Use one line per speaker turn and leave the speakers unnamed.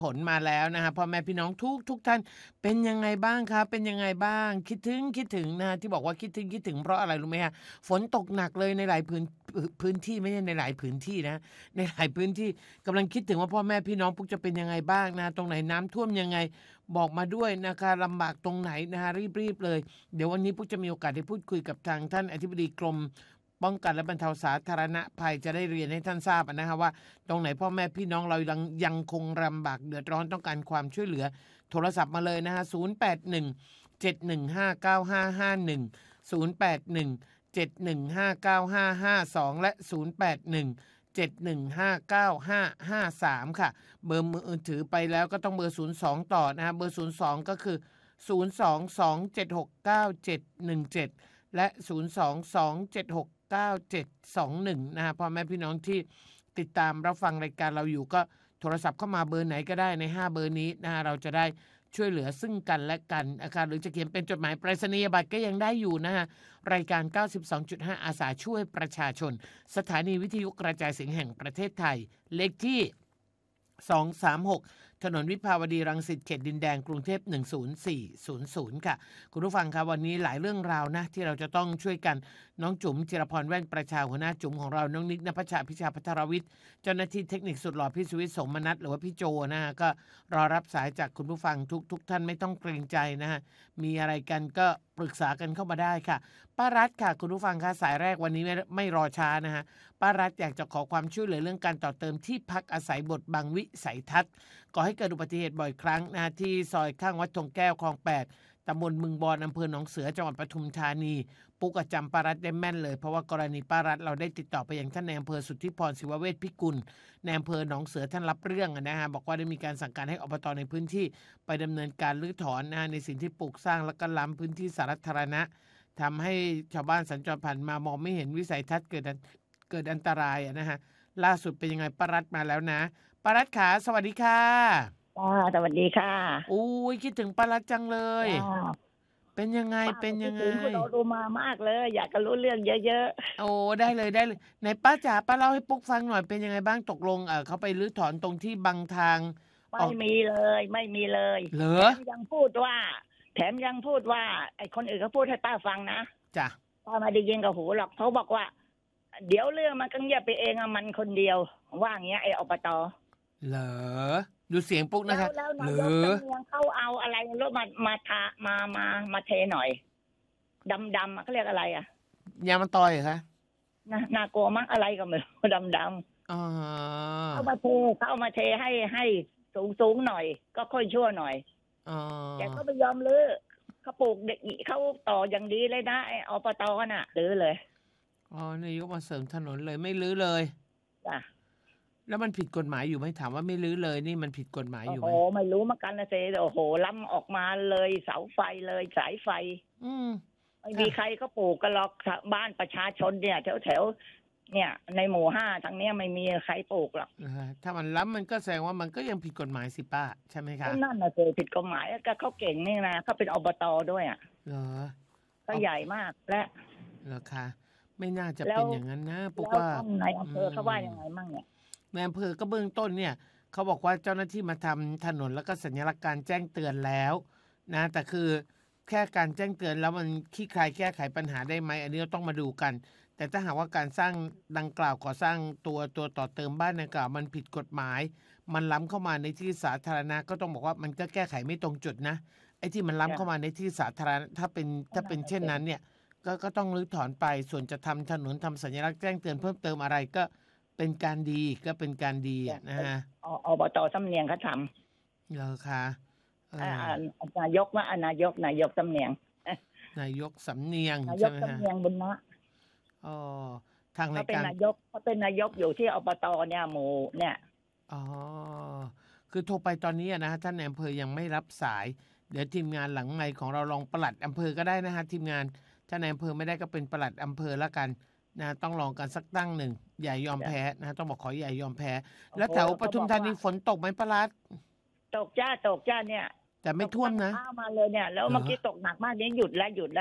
ผลมาแล้วนะคะพ่อแม่พี่น้องทุกท่านเป็นยังไงบ้างครับเป็นยังไงบ้างคิดถึงนะที่บอกว่าคิดถึงเพราะอะไรรู้ไหมฮะฝนตกหนักเลยในหลายพื้นที่ไม่ใช่ในหลายพื้นที่นะในหลายพื้นที่กำลังคิดถึงว่าพ่อแม่พี่น้องปุ๊กจะเป็นยังไงบ้างนะตรงไหนน้ำท่วมยังไงบอกมาด้วยนะคะลำบากตรงไหนนะคะรีบเลยเดี๋ยววันนี้ปุ๊กจะมีโอกาสได้พูดคุยกับทางท่านอธิบดีกรมป้องกันและบรรเทาสาธารณภัยจะได้เรียนให้ท่านทราบนะคะว่าตรงไหนพ่อแม่พี่น้องเรายังคงลำบากเดือดร้อนต้องการความช่วยเหลือโทรศัพท์มาเลยนะคะ0817159551 0817159552และ0817159553ค่ะเบอร์มือถือไปแล้วก็ต้องเบอร์02ต่อนะฮะเบอร์02ก็คือ022769717และ022769721นะฮะพ่อแม่พี่น้องที่ติดตามรับฟังรายการเราอยู่ก็โทรศัพท์เข้ามาเบอร์ไหนก็ได้ใน5เบอร์นี้นะฮะเราจะได้ช่วยเหลือซึ่งกันและกันนะคะหรือจะเขียนเป็นจดหมายไปรษณียบัตรก็ยังได้อยู่นะฮะรายการ 92.5 อาสาช่วยประชาชนสถานีวิทยุกระจายเสียงแห่งประเทศไทยเลขที่236ถนนวิภาวดีรังสิตเขตดินแดงกรุงเทพ10400ค่ะคุณผู้ฟังครับวันนี้หลายเรื่องราวนะที่เราจะต้องช่วยกันน้องจุ๋มจิรพรแว่นประชาหัวหน้าจุ๋มของเราน้องนิกณภัชชาพิชาพัทรวิทย์เจ้าหน้าที่เทคนิคสุดหล่อพี่สุวิทย์สมนัสหรือว่าพี่โจนะฮะก็รอรับสายจากคุณผู้ฟังทุกท่านไม่ต้องเกรงใจนะฮะมีอะไรกันก็ปรึกษากันเข้ามาได้ค่ะป้ารัฐค่ะคุณผู้ฟังคะสายแรกวันนี้ไม่รอช้านะฮะป้ารัฐอยากจะขอความช่วยเหลือเรื่องการต่อเติมที่พักอาศัยบทบางวิสัยทัศน์ก่อให้เกิดอุบัติเหตุบ่อยครั้งนะที่ซอยข้างวัดธงแก้วคลอง8ตำบลบึงบอนอำเภอหนองเสือจังหวัดปทุมธานีปุ๊กจำป้ารัฐได้แม่นเลยเพราะว่ากรณีป้ารัฐเราได้ติดต่อไปยังท่านในอำเภอสุทธิพรศิวเวชพิกุลในอำเภอหนองเสือท่านรับเรื่องนะฮะบอกว่าได้มีการสั่งการให้อบตในพื้นที่ไปดำเนินการรื้อถอนนะในสิ่งที่ปลูกสร้างและก็ล้ำพื้นที่สาธารณะทำให้ชาวบ้านสัญจรผ่านมามองไม่เห็นวิสัยทัศน์เกิดอันตรายนะฮะล่าสุดเป็นยังไงป้ารัฐมาแล้วนะป้ารัฐขาสวัสดีค่ะ
สวัสดีค่ะ
อุ้ยคิดถึงป้ารัฐจังเลยเป็นยังไง
คิดถึงคุณโอดูมามากเลยอยากจะรู้เรื่องเยอะ
ๆโอ้ได้เลยไหนป้าจ๋าป้าเล่าให้ปุ๊กฟังหน่อยเป็นยังไงบ้างตกลงเขาไปรื้อถอนตรงที่บังทาง
ไม่มีเลย
เหรอ
แถมยังพูดว่าไอ้คนอื่นเขาพูดให้ป้าฟังนะ
จ้ะ
ป้าไม่ได้ยินกับหูหรอกเขาบอกว่าเดี๋ยวเรื่องมันก็เงียบไปเองอะมันคนเดียวว่าอย่างเงี้ยไอ้อบต.
เหรอดูเสียงปุ๊กนะคะ
แล้วนายกยังเขาเอาอะไรรถมาทามาเทหน่อยดำเขาเรียกอะไรอะ
ยางมะตอยเหรอคะ
น่ากลัวมั้งอะไรก็ไม่รู้ดำ
อ๋อ
เขาเอามาเทให้สูงหน่อยก็ค่อยชั่วหน่อยแต่ก็ไม่ยอมรื้อเขาปลูกเด็กเขาต่ออย่างดีเลยนะไอ้อบต.น่ะรื้อเลย
นายกมาเสริมถนนเลยไม่รื้อเลย
จ้ะ
แล้วมันผิดกฎหมายอยู่ไหมถามว่าไม่รื้อเลยนี่มันผิดกฎหมายอยู่ไหม
ไม่รู้เหมือนกันนะเซโอ้โหล้ำออกมาเลยเสาไฟเลยสายไฟไม่มีใครก็ปลูกกันหรอกบ้านประชาชนเนี่ยแถวเนี่ยในหมู่5ทางเนี้ยไม่มีใครปลูกหรอก
ถ้ามันล้ำมันก็แสดงว่ามันก็ยังผิดกฎหมายสิป้าใช่ไหมคะ
นั่นน่ะเซผิดกฎหมายก็เขาเก่งนี่นะเขาเป็นอบต.ด้วยอ่ะ
เหรอ
ก็ใหญ่มากและ
เหรอคะไม่น่าจะเป็นอย่างนั้นนะปุ๊กว่า
ในอำเภอเขาว่ายังไงมั่งเนี่ย
ในอำเภอก็เบื้องต้นเนี่ยเขาบอกว่าเจ้าหน้าที่มาทำถนนแล้วก็สัญลักษณ์การแจ้งเตือนแล้วนะแต่คือแค่การแจ้งเตือนแล้วมันขี้คายแก้ไขปัญหาได้ไหมอันนี้เราต้องมาดูกันแต่ถ้าหากว่าการสร้างดังกล่าวก่อสร้างตัวต่อเติมบ้านดังกล่าวมันผิดกฎหมายมันล้ำเข้ามาในที่สาธารณะก็ต้องบอกว่ามันก็แก้ไขไม่ตรงจุดนะไอ้ที่มันล้ำเข้ามาในที่สาธารณะถ้าเป็นเช่นนั้นเนี่ยก็ต้องรื้อถอนไปส่วนจะทำถนนทำสัญลักษณ์แจ้งเตือนเพิ่มเติมอะไรก็เป็นการดีนะฮะ
อบต.สำเนียงเขาท
ำเหรอคะ
นายกนายกสำเนียง
นายกสำเนียง
นายกสำเนียงบุญนะ
ทางรายการ
เขาเป็นนายกอยู่ที่อบต.เนี่ยหมู่เนี่ย
คือโทรไปตอนนี้นะฮะท่านในอำเภอยังไม่รับสายเดี๋ยวทีมงานหลังไมค์ของเราลองปลัดอำเภอก็ได้นะฮะทีมงานถ้าในอำเภอไม่ได้ก็เป็นปลัดอำเภอแล้วกันนะต้องลองกันสักตั้งหนึ่งอย่ายอมแพ้นะต้องบอกขออย่ายอมแพ้แล้วแถวปทุมธานีฝนตกไหมป้ารัต
ตกจ้าเนี่ย
แต่ไม่ท่วมนะ
มาเลยเนี่ยแล้วเมื่อกี้ตกหนักมากนี้หยุดแล้ว